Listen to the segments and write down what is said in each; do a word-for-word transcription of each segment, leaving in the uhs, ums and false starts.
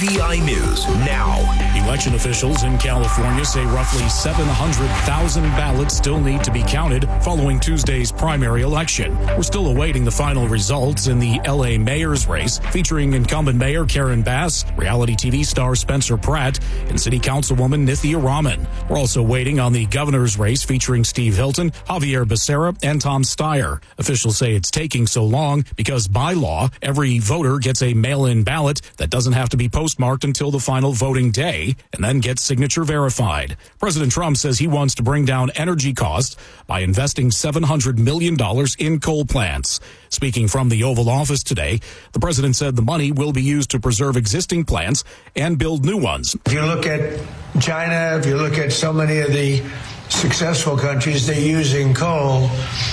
V I News now. Election officials in California say roughly seven hundred thousand ballots still need to be counted following Tuesday's primary election. We're still awaiting the final results in the L A mayor's race, featuring incumbent Mayor Karen Bass, reality T V star Spencer Pratt, and City Councilwoman Nithya Raman. We're also waiting on the governor's race, featuring Steve Hilton, Javier Becerra, and Tom Steyer. Officials say it's taking so long because by law, every voter gets a mail-in ballot that doesn't have to be postmarked until the final voting day and then gets signature verified. President Trump says he wants to bring down energy costs by investing seven hundred million dollars in coal plants. Speaking from the Oval Office today, the president said the money will be used to preserve existing plants and build new ones. If you look at China, if you look at so many of the successful countries, they're using coal.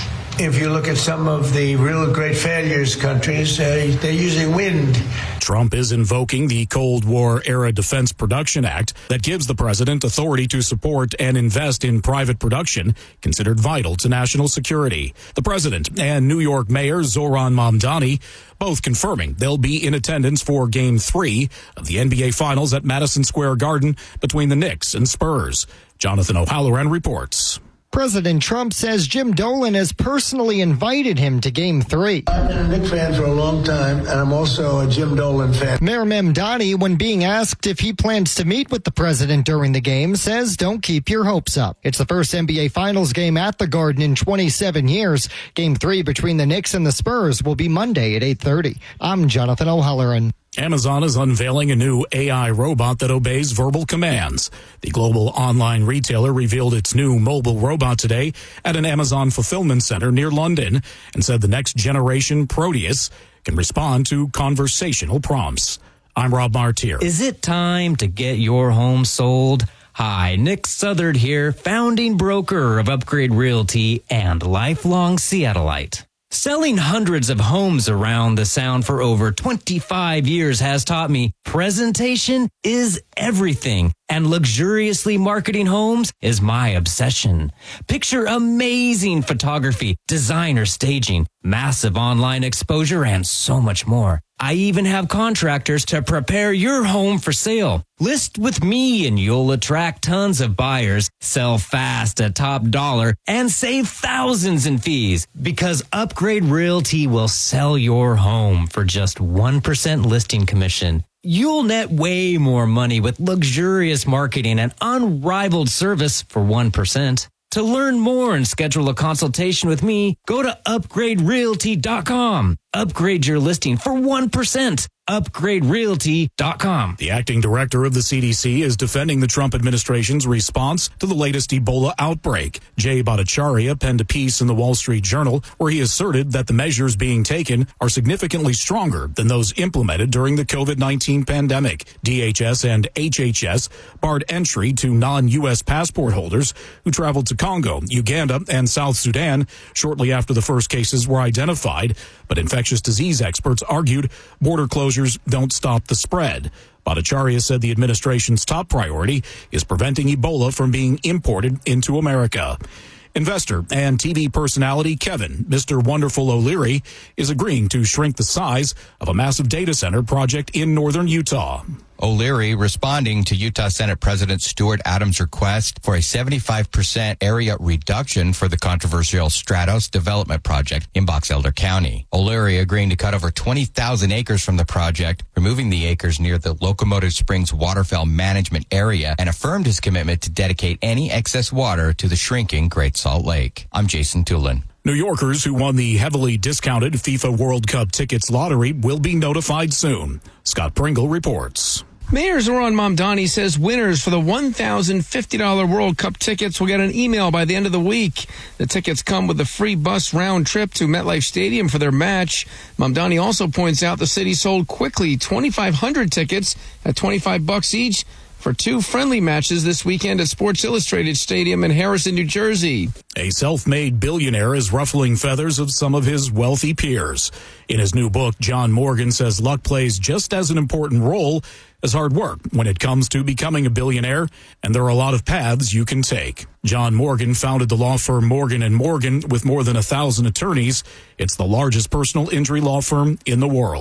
If you look at some of the real great failures countries, uh, they're using wind. Trump is invoking the Cold War-era Defense Production Act that gives the president authority to support and invest in private production considered vital to national security. The president and New York Mayor Zohran Mamdani both confirming they'll be in attendance for Game three of the N B A Finals at Madison Square Garden between the Knicks and Spurs. Jonathan O'Halloran reports. President Trump says Jim Dolan has personally invited him to Game three. I've been a Knicks fan for a long time, and I'm also a Jim Dolan fan. Mayor Mamdani, when being asked if he plans to meet with the president during the game, says don't keep your hopes up. It's the first N B A Finals game at the Garden in twenty-seven years. Game three between the Knicks and the Spurs will be Monday at eight thirty. I'm Jonathan O'Halloran. Amazon is unveiling a new A I robot that obeys verbal commands. The global online retailer revealed its new mobile robot today at an Amazon fulfillment center near London and said the next generation Proteus can respond to conversational prompts. I'm Rob Martier. Is it time to get your home sold? Hi, Nick Southard here, founding broker of Upgrade Realty and lifelong Seattleite. Selling hundreds of homes around the Sound for over twenty-five years has taught me presentation is everything, and luxuriously marketing homes is my obsession. Picture amazing photography, designer staging, massive online exposure, and so much more. I even have contractors to prepare your home for sale. List with me and you'll attract tons of buyers, sell fast at top dollar, and save thousands in fees because Upgrade Realty will sell your home for just one percent listing commission. You'll net way more money with luxurious marketing and unrivaled service for one percent. To learn more and schedule a consultation with me, go to upgrade realty dot com. Upgrade your listing for one percent. upgrade realty dot com. The acting director of the C D C is defending the Trump administration's response to the latest Ebola outbreak. Jay Bhattacharya penned a piece in the Wall Street Journal where he asserted that the measures being taken are significantly stronger than those implemented during the COVID nineteen pandemic. D H S and H H S barred entry to non-U S passport holders who traveled to Congo, Uganda, and South Sudan shortly after the first cases were identified. But infectious disease experts argued border closures don't stop the spread. Bhattacharya said the administration's top priority is preventing Ebola from being imported into America. Investor and T V personality Kevin, Mister Wonderful O'Leary, is agreeing to shrink the size of a massive data center project in northern Utah. O'Leary responding to Utah Senate President Stuart Adams' request for a seventy-five percent area reduction for the controversial Stratos development project in Box Elder County. O'Leary agreeing to cut over twenty thousand acres from the project, removing the acres near the Locomotive Springs waterfowl management area, and affirmed his commitment to dedicate any excess water to the shrinking Great Salt Lake. I'm Jason Tulin. New Yorkers who won the heavily discounted FIFA World Cup tickets lottery will be notified soon. Scott Pringle reports. Mayor Zohran Mamdani says winners for the one thousand fifty dollars World Cup tickets will get an email by the end of the week. The tickets come with a free bus round trip to MetLife Stadium for their match. Mamdani also points out the city sold quickly twenty-five hundred tickets at twenty-five bucks each for two friendly matches this weekend at Sports Illustrated Stadium in Harrison, New Jersey. A self-made billionaire is ruffling feathers of some of his wealthy peers. In his new book, John Morgan says luck plays just as an important role as hard work when it comes to becoming a billionaire, and there are a lot of paths you can take. John Morgan founded the law firm Morgan and Morgan with more than a thousand attorneys. It's the largest personal injury law firm in the world.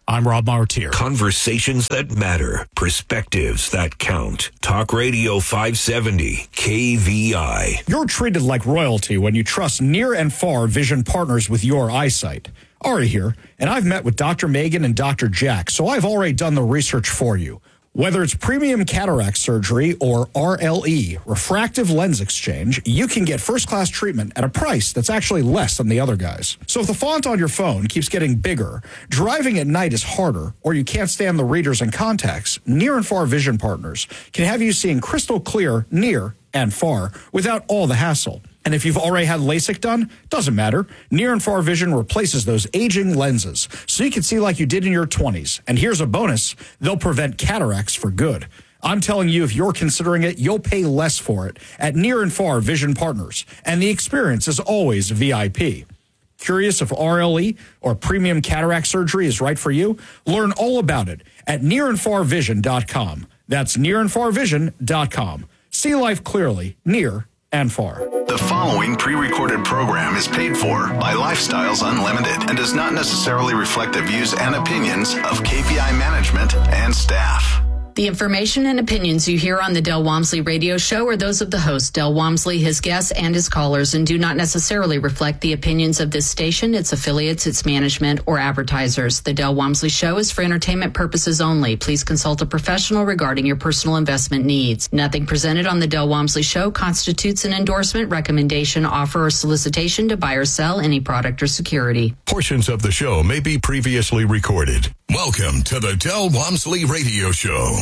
I'm Rob Martier. Conversations that matter. Perspectives that count. Talk Radio five seventy K V I. You're treated like royalty when you trust near and far vision partners with your eyesight. Ari here, and I've met with Doctor Megan and Doctor Jack, so I've already done the research for you. Whether it's premium cataract surgery or R L E, refractive lens exchange, you can get first-class treatment at a price that's actually less than the other guys. So if the font on your phone keeps getting bigger, driving at night is harder, or you can't stand the readers and contacts, Near and Far Vision Partners can have you seeing crystal clear near and far without all the hassle. And if you've already had LASIK done, doesn't matter. Near and Far Vision replaces those aging lenses so you can see like you did in your twenties. And here's a bonus. They'll prevent cataracts for good. I'm telling you, if you're considering it, you'll pay less for it at Near and Far Vision Partners. And the experience is always V I P. Curious if R L E or premium cataract surgery is right for you? Learn all about it at near and far vision dot com. That's near and far vision dot com. See life clearly, near and far. The following pre-recorded program is paid for by Lifestyles Unlimited and does not necessarily reflect the views and opinions of K P I management and staff. The information and opinions you hear on the Del Walmsley radio show are those of the host, Del Walmsley, his guests, and his callers, and do not necessarily reflect the opinions of this station, its affiliates, its management, or advertisers. The Del Walmsley show is for entertainment purposes only. Please consult a professional regarding your personal investment needs. Nothing presented on the Del Walmsley show constitutes an endorsement, recommendation, offer, or solicitation to buy or sell any product or security. Portions of the show may be previously recorded. Welcome to the Del Walmsley Radio Show.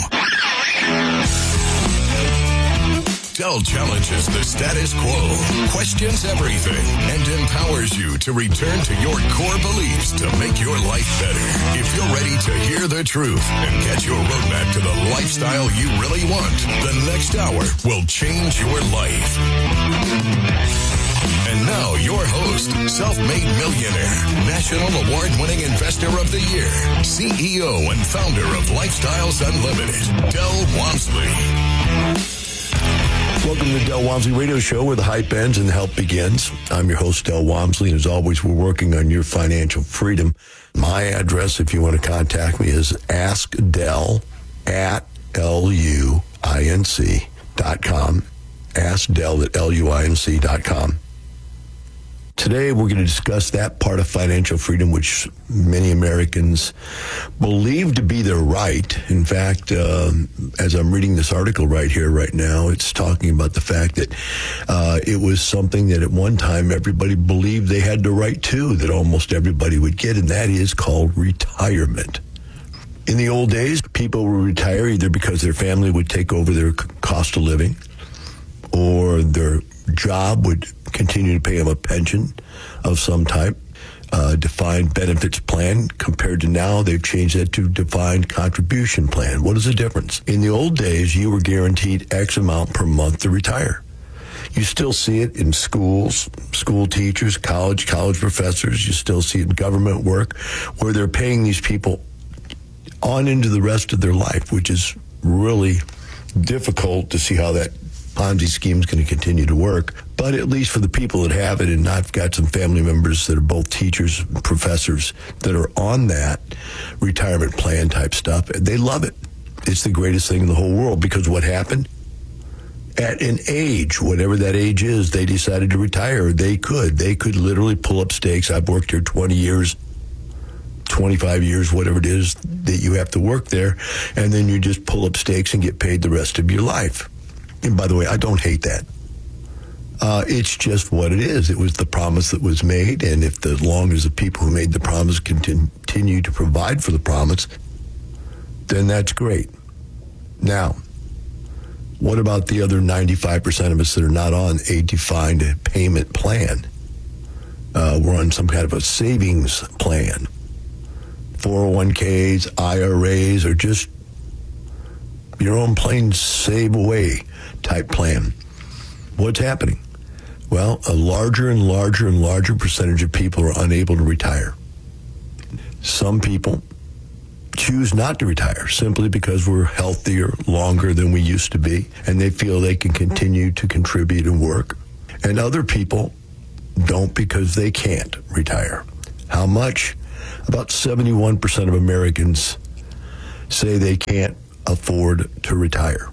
Del challenges the status quo, questions everything, and empowers you to return to your core beliefs to make your life better. If you're ready to hear the truth and get your roadmap to the lifestyle you really want, the next hour will change your life. And now, your host, self-made millionaire, national award-winning investor of the year, C E O and founder of Lifestyles Unlimited, Del Walmsley. Welcome to the Del Walmsley Radio Show, where the hype ends and the help begins. I'm your host, Del Walmsley, and as always, we're working on your financial freedom. My address, if you want to contact me, is askdel at L U I N C dot com. askdel at L U I N C dot com. Today, we're going to discuss that part of financial freedom which many Americans believe to be their right. In fact, uh, as I'm reading this article right here, right now, it's talking about the fact that uh, it was something that at one time everybody believed they had the right to, that almost everybody would get, and that is called retirement. In the old days, people would retire either because their family would take over their cost of living, or their job would continue to pay them a pension of some type, uh, defined benefits plan. Compared to now, they've changed that to defined contribution plan. What is the difference? In the old days, you were guaranteed X amount per month to retire. You still see it in schools, school teachers, college, college professors. You still see it in government work, where they're paying these people on into the rest of their life, which is really difficult to see how that Ponzi scheme is going to continue to work. But at least for the people that have it, and I've got some family members that are both teachers and professors that are on that retirement plan type stuff, they love it. It's the greatest thing in the whole world, because what happened? At an age, whatever that age is, they decided to retire. They could. They could literally pull up stakes. I've worked here twenty years, twenty-five years, whatever it is that you have to work there, and then you just pull up stakes and get paid the rest of your life. And by the way, I don't hate that. Uh, it's just what it is. It was the promise that was made, and if the, as long as the people who made the promise continue to provide for the promise, then that's great. Now, what about the other ninety-five percent of us that are not on a defined payment plan? Uh, we're on some kind of a savings plan. four oh one k's, I R As, or just your own plain save away type plan. What's happening? Well, a larger and larger and larger percentage of people are unable to retire. Some people choose not to retire simply because we're healthier longer than we used to be, and they feel they can continue to contribute and work. And other people don't because they can't retire. How much? about seventy-one percent of Americans say they can't afford to retire.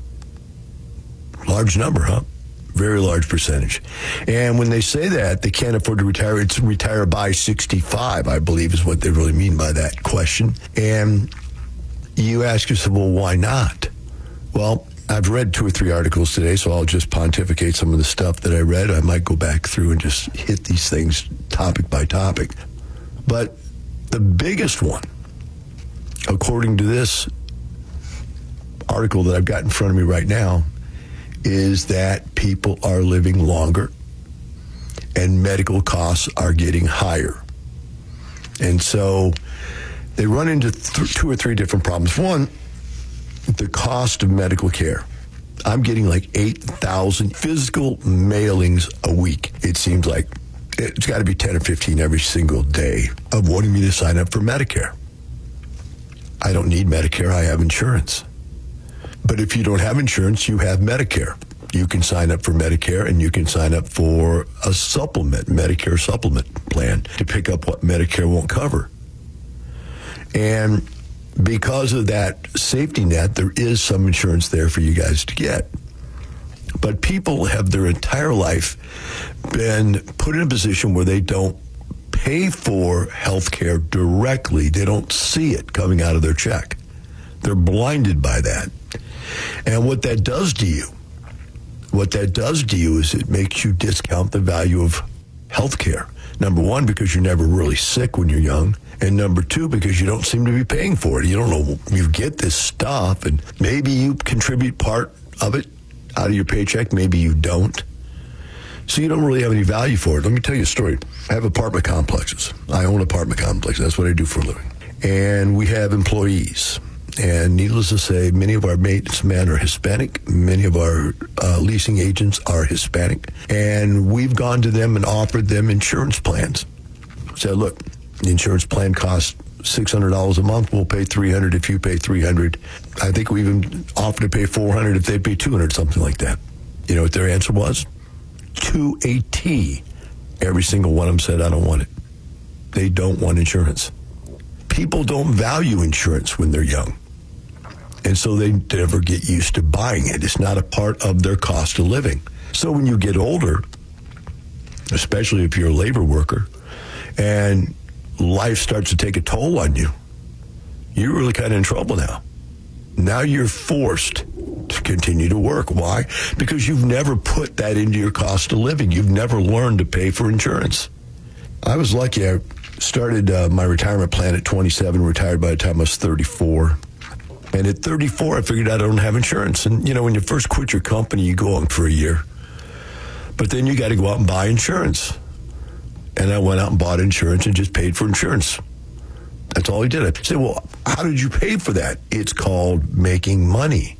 Large number, huh? Very large percentage. And when they say that, they can't afford to retire, it's retire by sixty-five, I believe is what they really mean by that question. And you ask yourself, well, why not? Well, I've read two or three articles today, so I'll just pontificate some of the stuff that I read. I might go back through and just hit these things topic by topic. But the biggest one, according to this article that I've got in front of me right now, is that people are living longer and medical costs are getting higher. And so they run into th- two or three different problems. One, the cost of medical care. I'm getting like eight thousand physical mailings a week. It seems like it's got to be ten or fifteen every single day of wanting me to sign up for Medicare. I don't need Medicare. I have insurance. But if you don't have insurance, you have Medicare. You can sign up for Medicare and you can sign up for a supplement, Medicare supplement plan to pick up what Medicare won't cover. And because of that safety net, there is some insurance there for you guys to get. But people have their entire life been put in a position where they don't pay for health care directly. They don't see it coming out of their check. They're blinded by that. And what that does to you, what that does to you is it makes you discount the value of health care. Number one, because you're never really sick when you're young. And number two, because you don't seem to be paying for it. You don't know, you get this stuff, and maybe you contribute part of it out of your paycheck, maybe you don't. So you don't really have any value for it. Let me tell you a story. I have apartment complexes. I own apartment complexes. That's what I do for a living. And we have employees. And needless to say, many of our maintenance men are Hispanic. Many of our uh, leasing agents are Hispanic. And we've gone to them and offered them insurance plans. Said, look, the insurance plan costs six hundred dollars a month. We'll pay three hundred dollars if you pay three hundred dollars. I think we even offered to pay four hundred dollars if they pay two hundred dollars, something like that. You know what their answer was? To a T. Every single one of them said, I don't want it. They don't want insurance. People don't value insurance when they're young. And so they never get used to buying it. It's not a part of their cost of living. So when you get older, especially if you're a labor worker, and life starts to take a toll on you, you're really kind of in trouble now. Now you're forced to continue to work. Why? Because you've never put that into your cost of living. You've never learned to pay for insurance. I was lucky. I started uh, my retirement plan at twenty-seven, retired by the time I was thirty-four. And at thirty-four, I figured out I don't have insurance. And, you know, when you first quit your company, you go on for a year. But then you got to go out and buy insurance. And I went out and bought insurance and just paid for insurance. That's all I did. I said, well, how did you pay for that? It's called making money.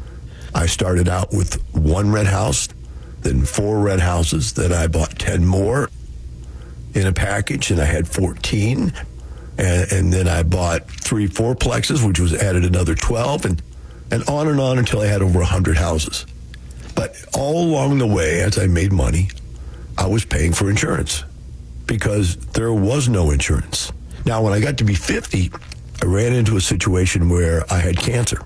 I started out with one rent house, then four rent houses. Then I bought ten more in a package, and I had fourteen. And, and then I bought three fourplexes, which was added another twelve, and, and on and on until I had over one hundred houses. But all along the way, as I made money, I was paying for insurance because there was no insurance. Now, when I got to be fifty, I ran into a situation where I had cancer.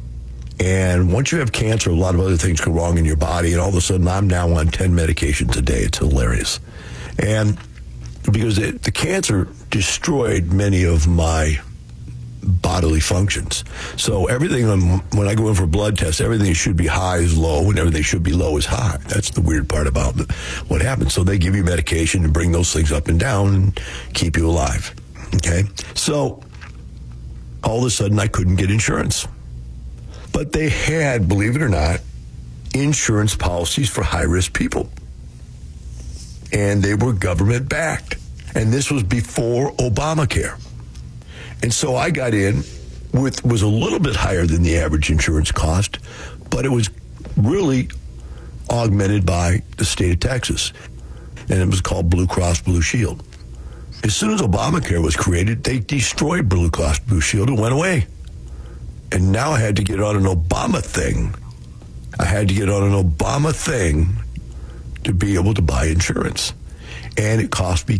And once you have cancer, a lot of other things go wrong in your body, and all of a sudden I'm now on ten medications a day. It's hilarious. And because it, the cancer destroyed many of my bodily functions. So everything, um, when I go in for a blood test, everything should be high is low, and everything should be low is high. That's the weird part about the, what happens. So they give you medication to bring those things up and down and keep you alive. Okay? So all of a sudden I couldn't get insurance. But they had, believe it or not, insurance policies for high-risk people. And they were government-backed. And this was before Obamacare. And so I got in with, was a little bit higher than the average insurance cost, but it was really augmented by the state of Texas. And it was called Blue Cross Blue Shield. As soon as Obamacare was created, they destroyed Blue Cross Blue Shield and went away. And now I had to get on an Obama thing. I had to get on an Obama thing to be able to buy insurance. And it cost me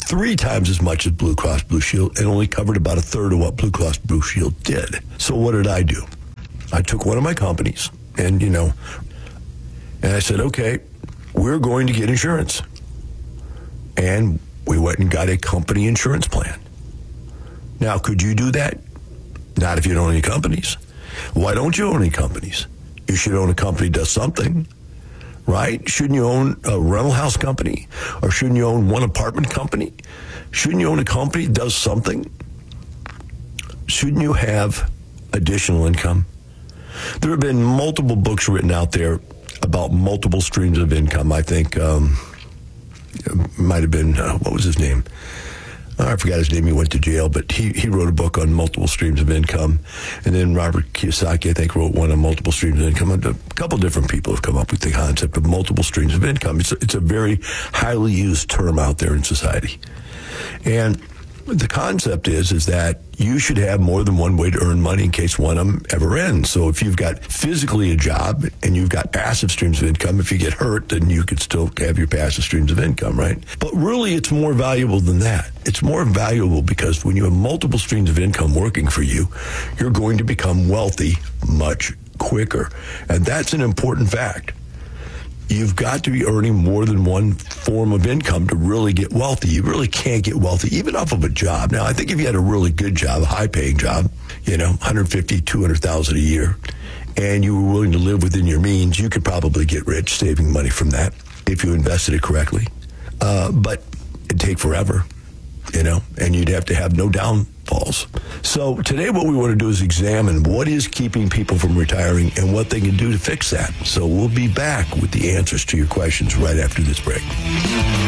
three times as much as Blue Cross Blue Shield and only covered about a third of what Blue Cross Blue Shield did. So what did I do? I took one of my companies and, you know, and I said, okay, we're going to get insurance. And we went and got a company insurance plan. Now, could you do that? Not if you don't own any companies. Why don't you own any companies? You should own a company that does something, right? Shouldn't you own a rental house company? Or shouldn't you own one apartment company? Shouldn't you own a company that does something? Shouldn't you have additional income? There have been multiple books written out there about multiple streams of income. I think um, it might have been, uh, what was his name? Oh, I forgot his name. He went to jail, but he, he wrote a book on multiple streams of income. And then Robert Kiyosaki, I think, wrote one on multiple streams of income. A couple different people have come up with the concept of multiple streams of income. It's a, it's a very highly used term out there in society. And the concept is, is that you should have more than one way to earn money in case one of them ever ends. So if you've got physically a job and you've got passive streams of income, if you get hurt, then you could still have your passive streams of income, right? But really, it's more valuable than that. It's more valuable because when you have multiple streams of income working for you, you're going to become wealthy much quicker. And that's an important fact. You've got to be earning more than one form of income to really get wealthy. You really can't get wealthy, even off of a job. Now, I think if you had a really good job, a high-paying job, you know, one hundred fifty thousand dollars, two hundred thousand dollars a year, and you were willing to live within your means, you could probably get rich saving money from that if you invested it correctly. Uh, but it'd take forever, you know, and you'd have to have no downfalls. So today what we want to do is examine what is keeping people from retiring and what they can do to fix that. So we'll be back with the answers to your questions right after this break.